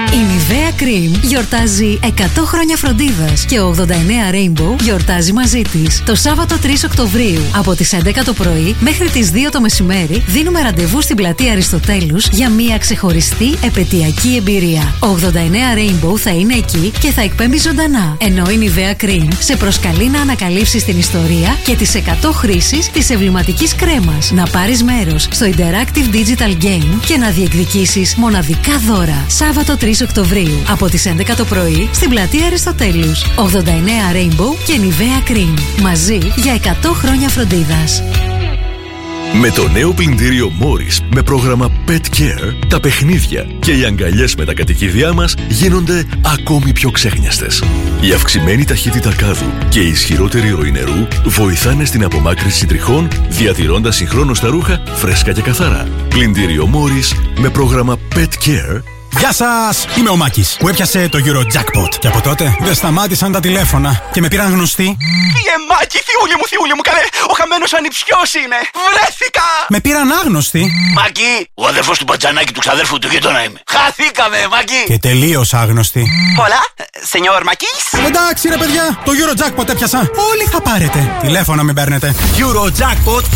Η Nivea Cream γιορτάζει 100 χρόνια φροντίδας και ο 89 Rainbow γιορτάζει μαζί της. Το Σάββατο 3 Οκτωβρίου από τις 11 το πρωί μέχρι τις 2 το μεσημέρι δίνουμε ραντεβού στην πλατεία Αριστοτέλους για μια ξεχωριστή επαιτειακή εμπειρία. Ο 89 Rainbow θα είναι εκεί και θα εκπέμπει ζωντανά. Ενώ η Nivea Cream σε προσκαλεί να ανακαλύψεις την ιστορία και τις 100 χρήσεις της εμβληματικής κρέμας. Να πάρεις μέρος στο Interactive Digital Game και να διεκδικήσεις μοναδικά δώρα. Σάββατο 3 Οκτωβρίου από τις 11 το πρωί στην πλατεία Αριστοτέλους. 89 Rainbow και Nivea Cream. Μαζί για 100 χρόνια φροντίδας. Με το νέο πλυντήριο Morris με πρόγραμμα Pet Care, τα παιχνίδια και οι αγκαλιές με τα κατοικίδια μας γίνονται ακόμη πιο ξέχνιαστες. Η αυξημένη ταχύτητα κάδου και η ισχυρότερη ροή νερού βοηθάνε στην απομάκρυνση τριχών, διατηρώντας συγχρόνως τα ρούχα φρέσκα και καθαρά. Πλυντήριο Morris με πρόγραμμα Pet Care. Γεια σας! Είμαι ο Μάκης που έπιασε το Eurojackpot. Και από τότε δεν σταμάτησαν τα τηλέφωνα και με πήραν γνωστοί. Μάκη, θειούλη μου, καλέ! Ο χαμένος ανιψιός είμαι! Βρέθηκα! Με πήραν άγνωστοι. Μάκη, ο αδερφός του Μπατζανάκη του ξαδέρφου του γείτονα είμαι. Χαθήκαμε, Μάκη! Και τελείως άγνωστοι. Hola, señor Μακής. Εντάξει ρε παιδιά, το Eurojackpot έπιασα. Όλοι θα πάρετε. Τηλέφωνα μην παίρνετε. Eurojackpot